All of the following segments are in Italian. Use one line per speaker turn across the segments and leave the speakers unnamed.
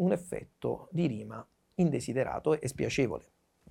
un effetto di rima indesiderato e spiacevole.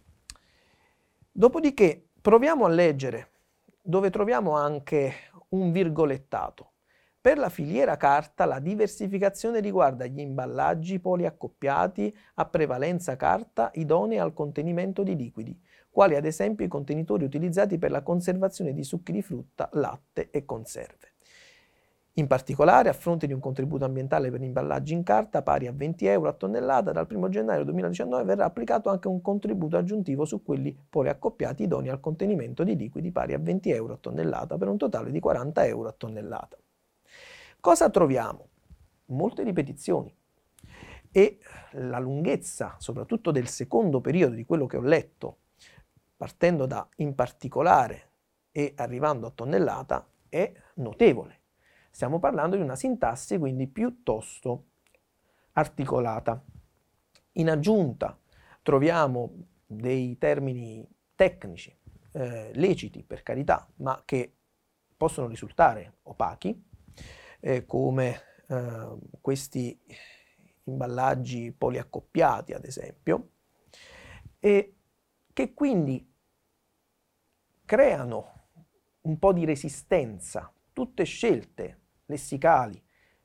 Dopodiché proviamo a leggere, dove troviamo anche un virgolettato. Per la filiera carta la diversificazione riguarda gli imballaggi poliaccoppiati a prevalenza carta idonei al contenimento di liquidi, quali ad esempio i contenitori utilizzati per la conservazione di succhi di frutta, latte e conserve. In particolare, a fronte di un contributo ambientale per imballaggi in carta pari a 20 euro a tonnellata, dal 1 gennaio 2019 verrà applicato anche un contributo aggiuntivo su quelli poliaccoppiati idonei al contenimento di liquidi pari a 20 euro a tonnellata, per un totale di 40 euro a tonnellata. Cosa troviamo? Molte ripetizioni e la lunghezza, soprattutto del secondo periodo di quello che ho letto, partendo da in particolare e arrivando a tonnellata, è notevole. Stiamo parlando di una sintassi quindi piuttosto articolata. In aggiunta troviamo dei termini tecnici, leciti per carità, ma che possono risultare opachi, come questi imballaggi poliaccoppiati ad esempio, e che quindi creano un po' di resistenza, tutte scelte lessicali,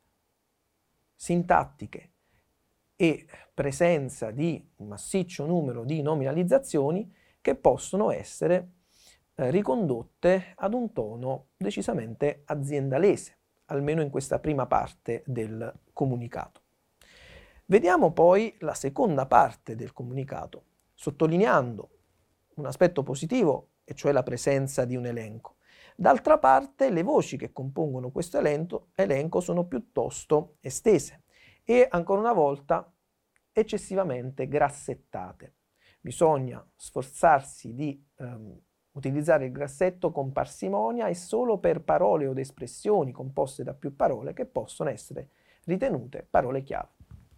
sintattiche e presenza di un massiccio numero di nominalizzazioni che possono essere ricondotte ad un tono decisamente aziendalese, almeno in questa prima parte del comunicato. Vediamo poi la seconda parte del comunicato, sottolineando un aspetto positivo, e cioè la presenza di un elenco. D'altra parte, le voci che compongono questo elenco sono piuttosto estese e, ancora una volta, eccessivamente grassettate. Bisogna sforzarsi di utilizzare il grassetto con parsimonia e solo per parole o espressioni composte da più parole che possono essere ritenute parole chiave.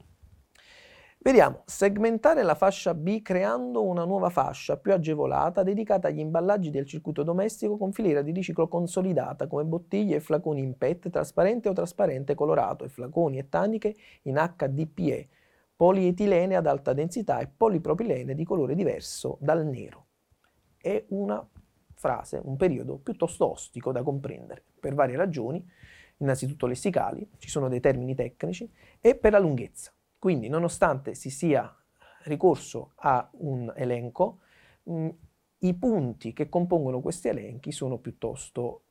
Vediamo, segmentare la fascia B creando una nuova fascia più agevolata dedicata agli imballaggi del circuito domestico con filiera di riciclo consolidata come bottiglie e flaconi in PET trasparente o trasparente colorato e flaconi e taniche in HDPE, polietilene ad alta densità e polipropilene di colore diverso dal nero. È una frase, un periodo piuttosto ostico da comprendere per varie ragioni, innanzitutto lessicali, ci sono dei termini tecnici, e per la lunghezza. Quindi, nonostante si sia ricorso a un elenco, i punti che compongono questi elenchi sono piuttosto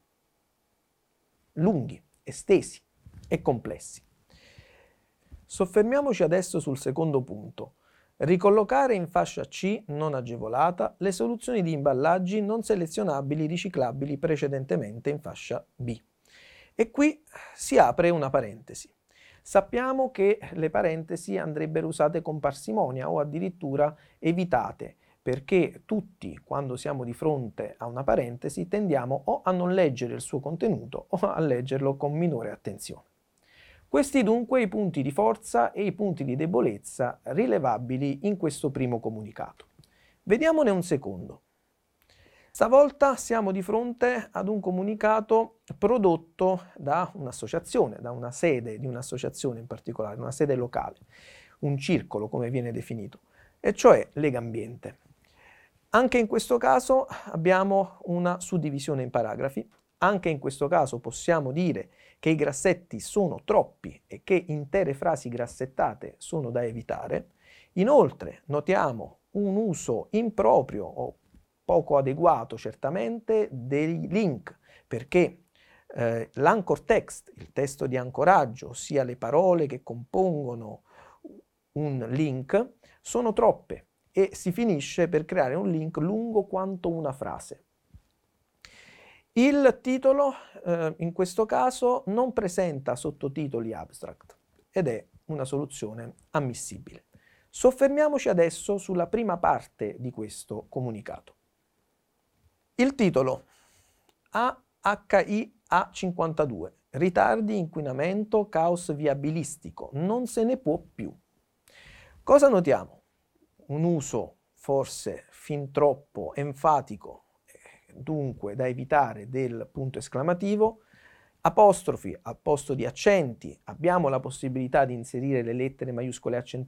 lunghi, estesi e complessi. Soffermiamoci adesso sul secondo punto. Ricollocare in fascia C non agevolata le soluzioni di imballaggi non selezionabili riciclabili precedentemente in fascia B. E qui si apre una parentesi. Sappiamo che le parentesi andrebbero usate con parsimonia o addirittura evitate, perché tutti, quando siamo di fronte a una parentesi, tendiamo o a non leggere il suo contenuto o a leggerlo con minore attenzione. Questi dunque i punti di forza e i punti di debolezza rilevabili in questo primo comunicato. Vediamone un secondo. Stavolta siamo di fronte ad un comunicato prodotto da un'associazione, da una sede di un'associazione in particolare, una sede locale, un circolo come viene definito, e cioè Legambiente. Anche in questo caso abbiamo una suddivisione in paragrafi, anche in questo caso possiamo dire che i grassetti sono troppi e che intere frasi grassettate sono da evitare. Inoltre notiamo un uso improprio o poco adeguato certamente dei link, perché l'anchor text, il testo di ancoraggio, ossia le parole che compongono un link, sono troppe e si finisce per creare un link lungo quanto una frase. Il titolo in questo caso non presenta sottotitoli abstract ed è una soluzione ammissibile. Soffermiamoci adesso sulla prima parte di questo comunicato. Il titolo AHIA52, ritardi, inquinamento, caos viabilistico, non se ne può più. Cosa notiamo? Un uso forse fin troppo enfatico, dunque da evitare, del punto esclamativo, apostrofi al posto di accenti, abbiamo la possibilità di inserire le lettere maiuscole accentuate